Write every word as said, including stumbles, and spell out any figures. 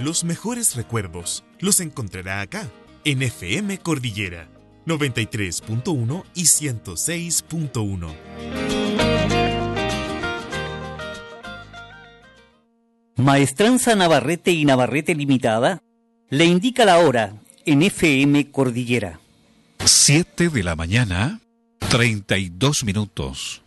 Los mejores recuerdos los encontrará acá, en F M Cordillera, noventa y tres punto uno y ciento seis punto uno. Maestranza Navarrete y Navarrete Limitada le indica la hora en F M Cordillera. Siete de la mañana, treinta y dos minutos.